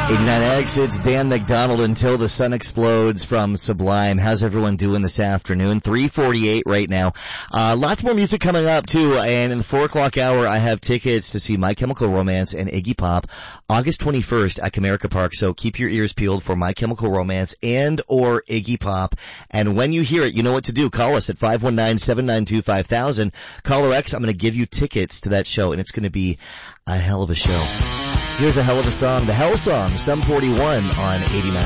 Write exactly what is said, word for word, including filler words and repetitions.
eighty-nine X, it's Dan McDonald until the sun explodes from Sublime. How's everyone doing this afternoon? three forty-eight right now. Uh, lots more music coming up too, and in the four o'clock hour I have tickets to see My Chemical Romance and Iggy Pop August twenty-first at Comerica Park, so keep your ears peeled for My Chemical Romance and or Iggy Pop. And when you hear it, you know what to do. Call us at five one nine, seven nine two, five thousand. Caller X, I'm going to give you tickets to that show, and it's going to be a hell of a show. Here's a hell of a song, the Hell Song, Sum forty-one on eighty-nine.